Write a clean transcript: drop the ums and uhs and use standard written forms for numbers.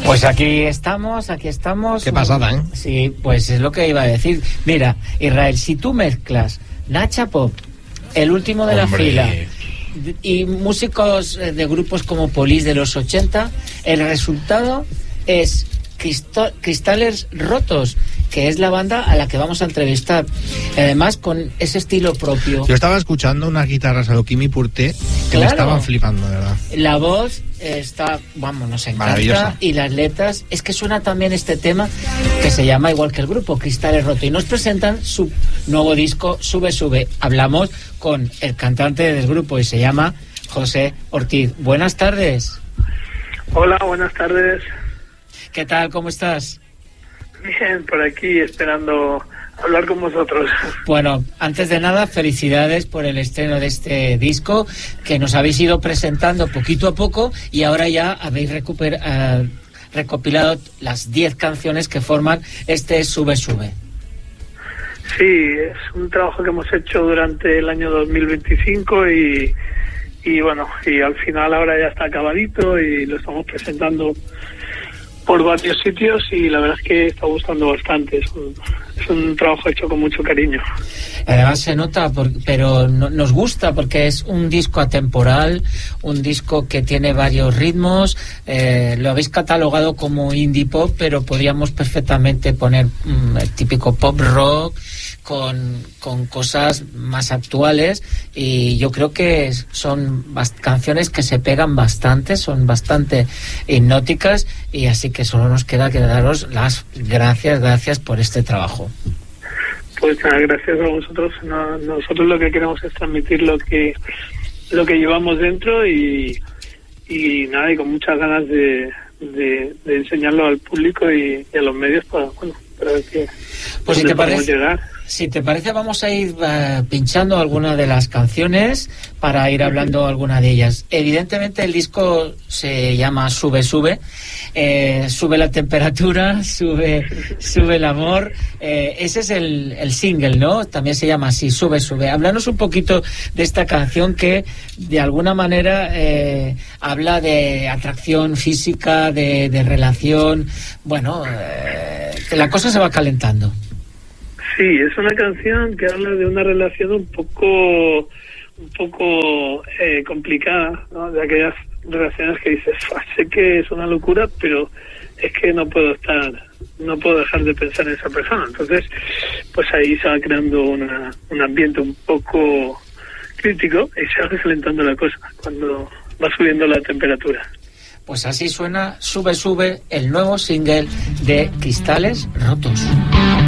Pues aquí estamos. Qué pasada, ¿eh? Sí, pues es lo que iba a decir. Mira, Israel, si tú mezclas Nacha Pop, El Último de la Fila y músicos de grupos como Police de los 80, el resultado es Cristales Rotos, que es la banda a la que vamos a entrevistar, además con ese estilo propio. Yo estaba escuchando unas guitarras a lo Kimi Purté que me estaban flipando, de verdad. La voz está, nos encanta, y las letras, es que suena también este tema que se llama igual que el grupo, Cristales Rotos, y nos presentan su nuevo disco, Sube Sube. Hablamos con el cantante del grupo y se llama José Ortiz. Buenas tardes. Hola, buenas tardes. ¿Qué tal? ¿Cómo estás? Bien, por aquí esperando hablar con vosotros. Bueno, antes de nada, felicidades por el estreno de este disco que nos habéis ido presentando poquito a poco y ahora ya habéis recopilado las 10 canciones que forman este Sube Sube. Sí, es un trabajo que hemos hecho durante el año 2025 y al final ahora ya está acabadito y lo estamos presentando por varios sitios y la verdad es que está gustando bastante. Es un trabajo hecho con mucho cariño. Además se nota, pero nos gusta porque es un disco atemporal, un disco que tiene varios ritmos. Lo habéis catalogado como indie pop, pero podríamos perfectamente poner el típico pop rock con cosas más actuales, y yo creo que son canciones que se pegan bastante, son bastante hipnóticas, y así que solo nos queda que daros las gracias por este trabajo. Pues nada, gracias a vosotros. Nosotros lo que queremos es transmitir lo que llevamos dentro y con muchas ganas de enseñarlo al público y a los medios para que pues si te parece vamos a ir pinchando algunas de las canciones para ir hablando alguna de ellas. Evidentemente el disco se llama Sube Sube, sube la temperatura, sube el amor, ese es el single, ¿no? También se llama así, Sube Sube. Háblanos un poquito de esta canción que de alguna manera habla de atracción física, de relación, que la cosa se va calentando. Sí, es una canción que habla de una relación un poco complicada, ¿no? De aquellas relaciones que dices, sé que es una locura, pero es que no puedo dejar de pensar en esa persona. Entonces, pues ahí se va creando un ambiente un poco crítico y se va calentando la cosa cuando va subiendo la temperatura. Pues así suena Sube Sube, el nuevo single de Cristales Rotos.